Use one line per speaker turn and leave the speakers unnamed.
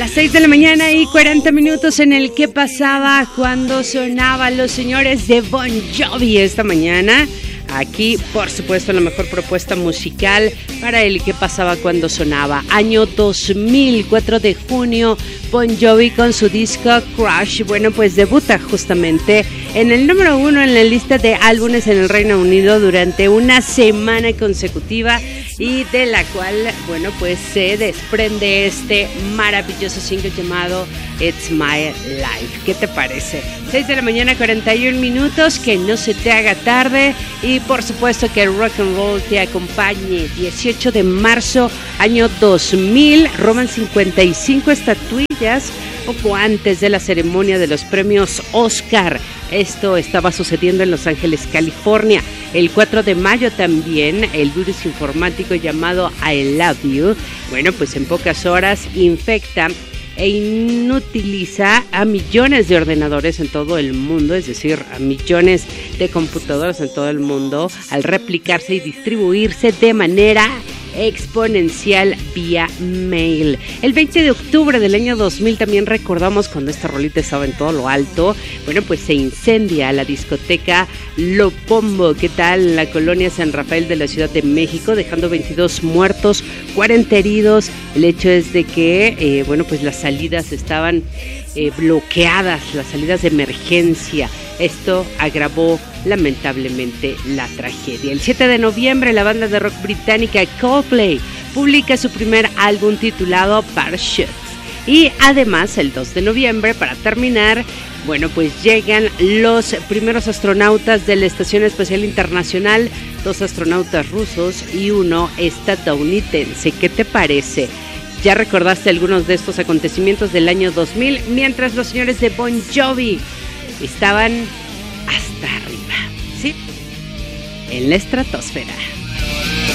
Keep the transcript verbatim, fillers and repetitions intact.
Las seis de la mañana y cuarenta minutos en el que pasaba cuando sonaban los señores de Bon Jovi esta mañana. Aquí, por supuesto, la mejor propuesta musical para el que pasaba cuando sonaba. Año dos mil, cuatro de junio, Bon Jovi con su disco Crush. Bueno, pues debuta justamente en el número uno en la lista de álbumes en el Reino Unido durante una semana consecutiva y de la cual, bueno, pues se desprende este maravilloso single llamado It's My Life. ¿Qué te parece? seis de la mañana, cuarenta y un minutos, que no se te haga tarde y por supuesto que el rock and roll te acompañe. dieciocho de marzo, año dos mil, roban cincuenta y cinco estatuillas poco antes de la ceremonia de los premios Oscar. Esto estaba sucediendo en Los Ángeles, California. El cuatro de mayo también, el virus informático llamado I Love You, bueno, pues en pocas horas infecta e inutiliza a millones de ordenadores en todo el mundo, es decir, a millones de computadoras en todo el mundo, al replicarse y distribuirse de manera exponencial vía mail. El veinte de octubre del año dos mil también recordamos cuando esta rolita estaba en todo lo alto. Bueno, pues se incendia la discoteca Lo Pombo, ¿qué tal? La colonia San Rafael de la Ciudad de México, dejando veintidós muertos, cuarenta heridos. El hecho es de que, eh, bueno, pues las salidas estaban eh, bloqueadas, las salidas de emergencia. Esto agravó lamentablemente la tragedia. El siete de noviembre, la banda de rock británica Coldplay publica su primer álbum titulado Parachutes. Y además, el dos de noviembre, para terminar, bueno, pues llegan los primeros astronautas de la Estación Espacial Internacional, dos astronautas rusos y uno estadounidense. ¿Qué te parece? Ya recordaste algunos de estos acontecimientos del año dos mil, mientras los señores de Bon Jovi estaban hasta arriba, ¿sí? En la estratosfera.